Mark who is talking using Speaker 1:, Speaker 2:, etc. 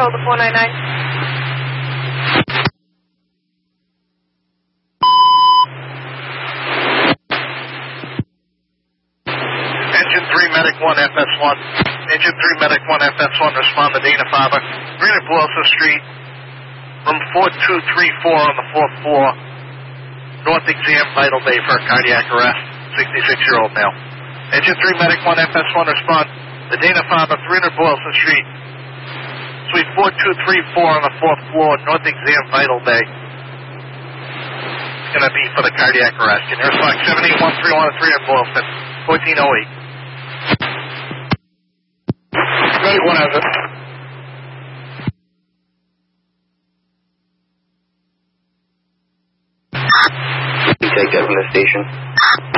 Speaker 1: Oh, the 499.
Speaker 2: Engine 3 Medic 1 FS1. Engine 3 Medic 1 FS1, respond to Dana Farber, 300 Bulosa Street, room 4234 on the 4th floor, North Exam, Vital Bay for a cardiac arrest, 66-year-old male. Engine 3 Medic 1 FS1, respond to Dana Farber, 300 Bulosa Street, suite 4234 on the 4th floor, North Exam, Vital Bay. It's going to be for the cardiac arrest. Can you respond 78131 300 Boylston, 1408. Medic 1 has it.
Speaker 3: You take that from the station.